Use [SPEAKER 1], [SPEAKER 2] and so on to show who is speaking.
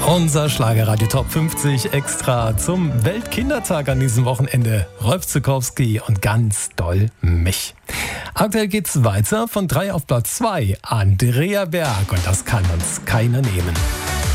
[SPEAKER 1] Unser Schlagerradio Top 50 extra zum Weltkindertag an diesem Wochenende. Rolf Zukowski und ganz doll mich. Aktuell geht's weiter von 3 auf Platz 2. Andrea Berg, und das kann uns keiner nehmen.